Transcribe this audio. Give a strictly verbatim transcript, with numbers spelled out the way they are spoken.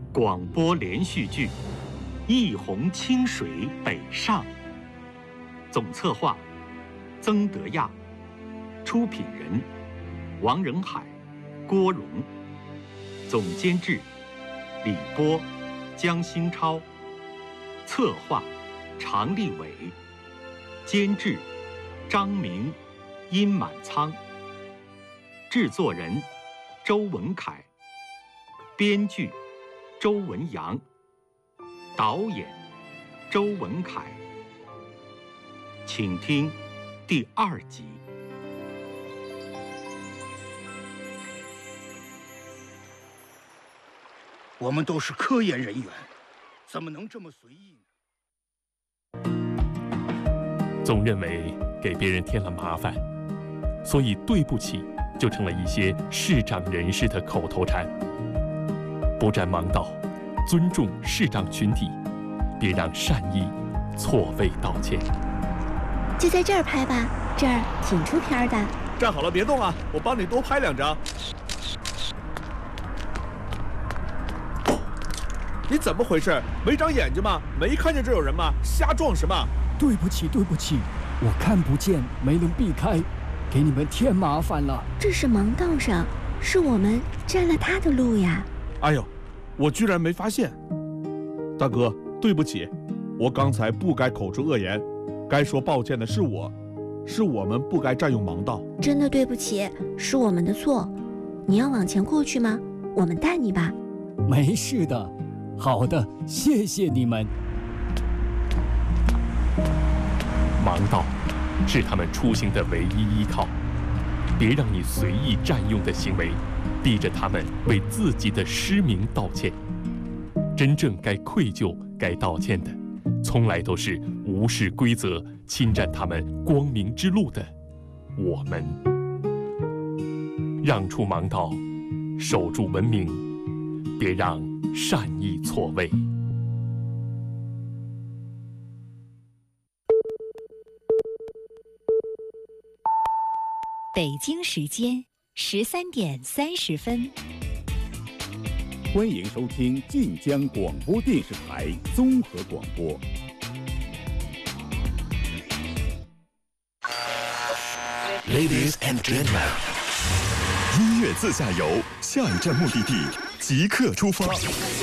广播连续剧《一泓清水北上》，总策划曾德亚，出品人王仁海、郭荣，总监制李波、江新超，策划常立伟，监制张明、殷满仓，制作人周文凯，编剧周文阳，导演周文凯。请听第二集。 我们都是科研人员，怎么能这么随意呢？ 总认为给别人添了麻烦，所以对不起就成了一些视障人士的口头禅。不占盲道，尊重视障群体，别让善意错位道歉。 就在这儿拍吧，这儿挺出片的。 站好了，别动啊，我帮你多拍两张。你怎么回事？没长眼睛吗？没看见这有人吗？瞎撞什么？ 对不起，对不起，我看不见，没能避开，给你们添麻烦了。 这是盲道上，是我们占了他的路呀。 哎呦，我居然没发现。大哥，对不起，我刚才不该口出恶言，该说抱歉的是我，是我们不该占用盲道。 真的对不起，是我们的错。你要往前过去吗？我们带你吧。 没事的。好的，谢谢你们。 盲道是他们出行的唯一依靠，别让你随意占用的行为逼着他们为自己的失明道歉。真正该愧疚、该道歉的，从来都是无视规则、侵占他们光明之路的我们。让出盲道，守住文明，别让善意错位。 北京时间十三点三十分。 欢迎收听晋江广播电视台综合广播。 Ladies and gentlemen， 音乐自驾游，下一站目的地即刻出发。